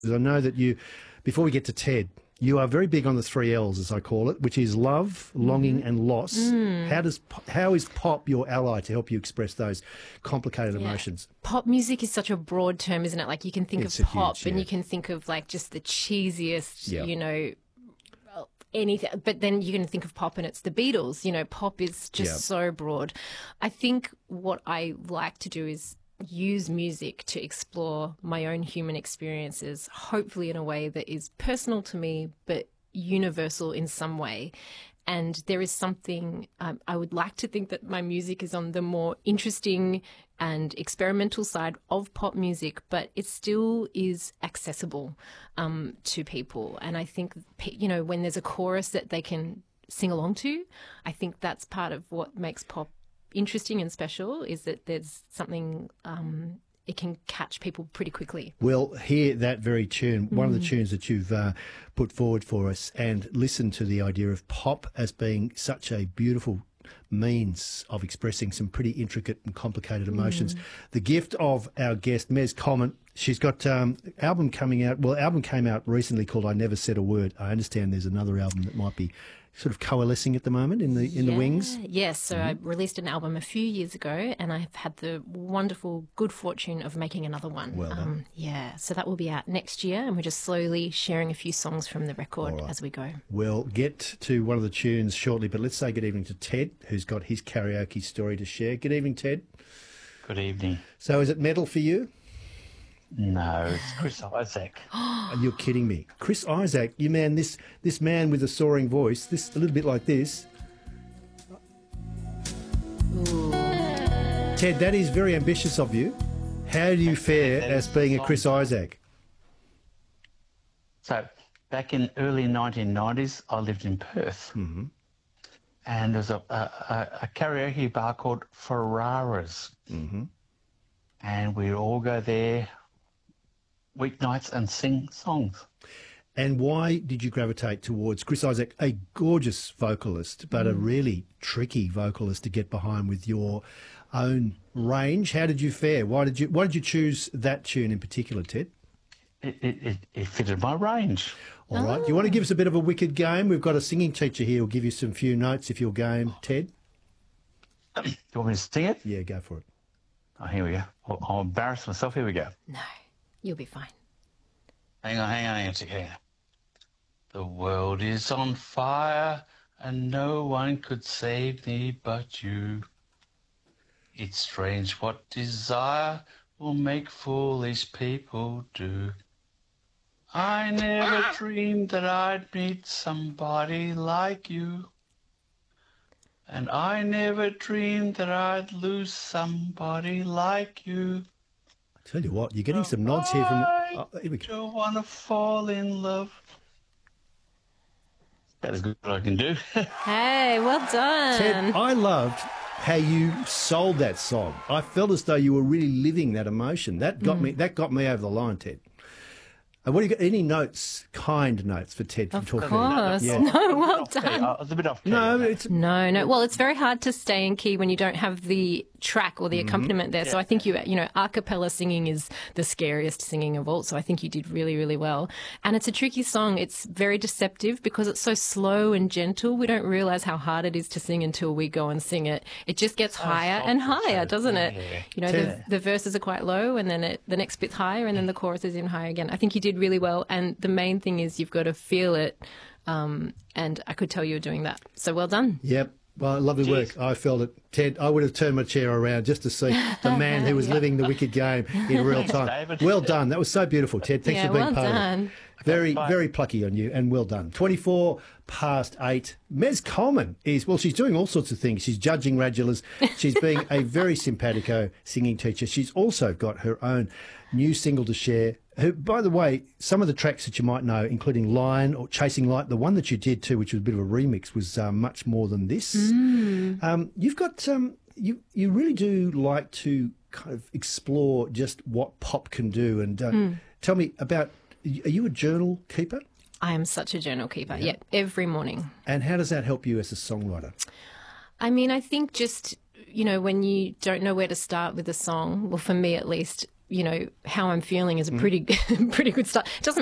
I know that you, before we get to Ted, you are very big on the 3 L's, as I call it, which is love, longing and loss. How is pop your ally to help you express those complicated emotions? Pop music is such a broad term, isn't it? Like you can think of pop and you can think of like just the cheesiest, you know, anything. But then you can think of pop and it's the Beatles. You know, pop is just so broad. I think what I like to do is use music to explore my own human experiences, hopefully in a way that is personal to me, but universal in some way. And there is something, I would like to think that my music is on the more interesting and experimental side of pop music, but it still is accessible to people. And I think, you know, when there's a chorus that they can sing along to, I think that's part of what makes pop interesting and special, is that there's something it can catch people pretty quickly. Well, hear that very tune, one of the tunes that you've put forward for us, and listen to the idea of pop as being such a beautiful means of expressing some pretty intricate and complicated emotions. The gift of our guest, Mez Common. She's got album coming out. Well, album came out recently called I Never Said a Word. I understand there's another album that might be sort of coalescing at the moment in the wings. Yes, so I released an album a few years ago and I've had the wonderful good fortune of making another one. Well done. So that will be out next year and we're just slowly sharing a few songs from the record as we go. We'll get to one of the tunes shortly, but let's say good evening to Ted, who's got his karaoke story to share. Good evening, Ted. Good evening. So is it metal for you? No, it's Chris Isaak. You're kidding me. Chris Isaak, you man, this man with a soaring voice, this a little bit like this. Ooh. Ted, that is very ambitious of you. How do you fare as being a Chris Isaak? So, back in early 1990s, I lived in Perth. And there was a karaoke bar called Ferraras. And we'd all go there weeknights and sing songs. And why did you gravitate towards Chris Isaak, a gorgeous vocalist, but a really tricky vocalist to get behind with your own range? How did you fare? Why did you choose that tune in particular, Ted? It fitted my range. All right. You want to give us a bit of a wicked game? We've got a singing teacher here who'll give you some few notes if you're game, Ted. Do you want me to sing it? Yeah, go for it. Oh, here we go. I'll embarrass myself. Here we go. No, you'll be fine. Hang on a second. The world is on fire and no one could save me but you. It's strange what desire will make foolish people do. I never dreamed that I'd meet somebody like you. And I never dreamed that I'd lose somebody like you. I tell you what, you're getting some nods here from... I don't want to fall in love. That's as good as I can do. Hey, well done. Ted, I loved how you sold that song. I felt as though you were really living that emotion. That got me over the line, Ted. What do you got? Any notes, kind notes for Ted from talking? Of course. Yeah. No, well done. I was a bit off key. No, it's... No. Well, it's very hard to stay in key when you don't have the track or the accompaniment there. So I think you know, a cappella singing is the scariest singing of all. So I think you did really, really well. And it's a tricky song. It's very deceptive because it's so slow and gentle. We don't realize how hard it is to sing until we go and sing it. It just gets higher and higher, doesn't it? Yeah. You know, the verses are quite low and then the next bit's higher and then the chorus is even higher again. I think you did really well. And the main thing is you've got to feel it. And I could tell you were doing that. So well done. Yep. Well, lovely work. I felt it. Ted, I would have turned my chair around just to see the man who was living the wicked game in real time. David. Well done. That was so beautiful, Ted. Thanks for being part of it. Very, very plucky on you, and well done. 8:24. Mez Coleman is, well, she's doing all sorts of things. She's judging radulars. She's being a very simpatico singing teacher. She's also got her own new single to share. Who, by the way, some of the tracks that you might know, including Lion or Chasing Light, the one that you did too, which was a bit of a remix, was much more than this. You've got, you really do like to kind of explore just what pop can do. And tell me about, are you a journal keeper? I am such a journal keeper. Yeah, every morning. And how does that help you as a songwriter? I mean, I think just, you know, when you don't know where to start with a song, well, for me at least, how I'm feeling is a pretty good start. It doesn't